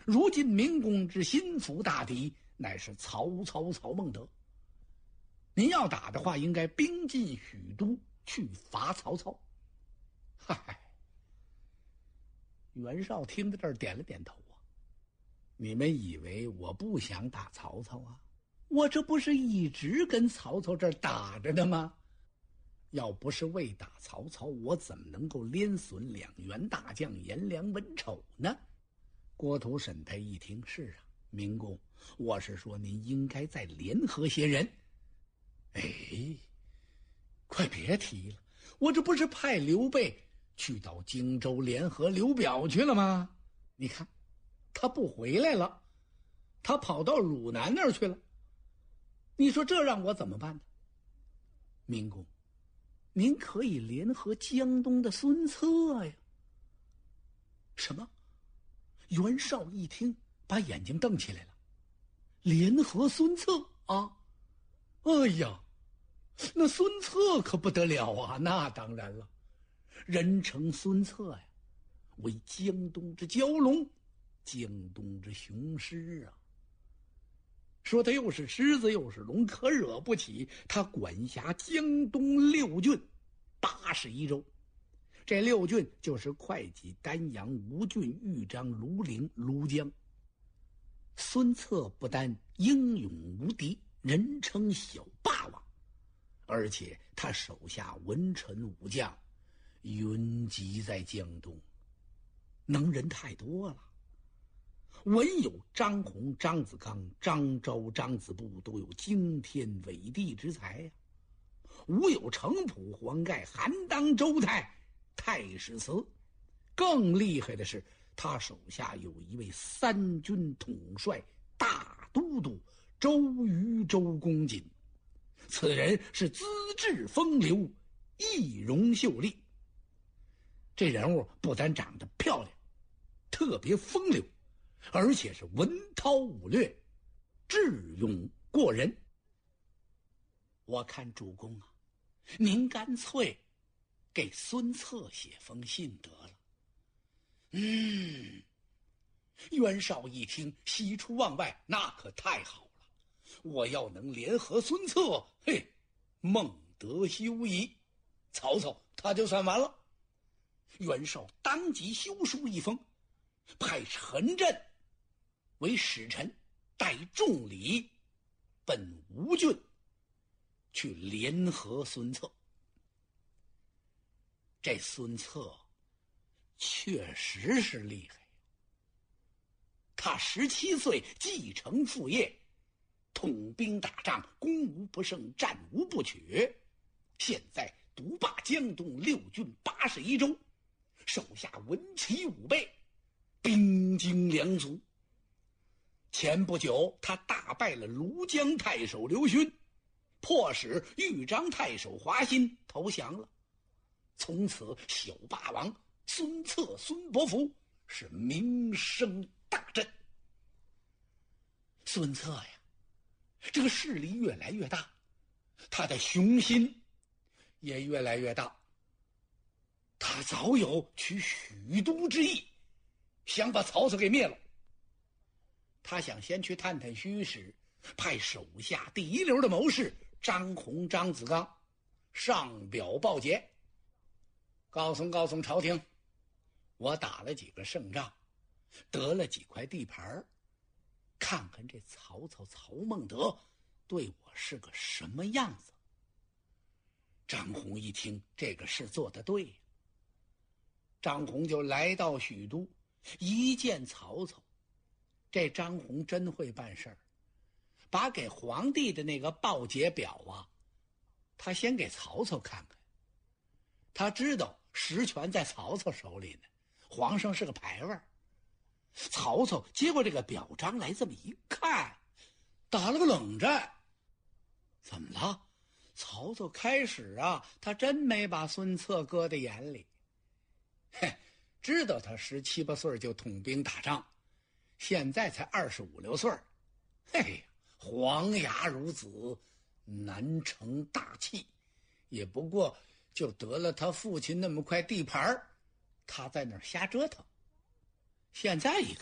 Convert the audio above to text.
如今明公之心腹大敌乃是曹孟德。您要打的话，应该兵进许都去伐曹操。嗨，袁绍听到这儿点了点头啊。你们以为我不想打曹操啊？我这不是一直跟曹操这儿打着的吗？要不是为打曹操，我怎么能够连损2员大将颜良、文丑呢？郭图、沈培一听，是啊，明公，我是说您应该再联合些人。哎，快别提了，我这不是派刘备去到荆州联合刘表去了吗？你看他不回来了，他跑到汝南那儿去了。你说这让我怎么办呢？明公，您可以联合江东的孙策呀。什么？袁绍一听，把眼睛瞪起来了。联合孙策啊？哎呀，那孙策可不得了啊！那当然了，人称孙策呀，为江东之蛟龙，江东之雄狮啊。说他又是狮子又是龙，可惹不起。他管辖江东6郡81州，这6郡就是会稽、丹阳、吴郡、豫章、庐陵、庐江。孙策不但英勇无敌，人称小霸王，而且他手下文臣武将云集在江东，能人太多了。文有张宏、张子刚、张昭、张子布，都有惊天伟地之才呀。武有程普、黄盖、韩当、周泰、太史慈。更厉害的是，他手下有一位3军统帅大都督周瑜、周公瑾，此人是资质风流，仪容秀丽。这人物不但长得漂亮，特别风流，而且是文韬武略，智勇过人。我看主公啊，您干脆给孙策写封信得了。袁绍一听，喜出望外，那可太好了！我要能联合孙策，嘿，孟德休矣，曹操他就算完了。袁绍当即修书一封，派陈震为使臣，带重礼奔吴郡去联合孙策。这孙策确实是厉害，他17岁继承父业，统兵打仗，攻无不胜，战无不取。现在独霸江东6郡81州，手下文骑武备，兵精粮足。前不久他大败了庐江太守刘勋，迫使豫章太守华歆投降了。从此小霸王孙策、孙伯符是名声大振。孙策呀，这个势力越来越大，他的雄心也越来越大。他早有取许都之意，想把曹操给灭了。他想先去探探虚实，派手下第一流的谋士张宏、张子刚上表报捷，告诉朝廷，我打了几个胜仗，得了几块地盘，看看这曹操曹孟德对我是个什么样子。张宏一听，这个事做得对呀。张宏就来到许都，一见曹操，这张宏真会办事儿，把给皇帝的那个报捷表啊，他先给曹操看看。他知道实权在曹操手里呢，皇上是个牌位。曹操接过这个表彰来，这么一看，打了个冷战。怎么了？曹操开始啊，他真没把孙策搁在眼里。知道他17、18岁就统兵打仗，现在才25、26岁。嘿呀，黄牙孺子，难成大器，也不过就得了他父亲那么块地盘，他在那儿瞎折腾。现在一看，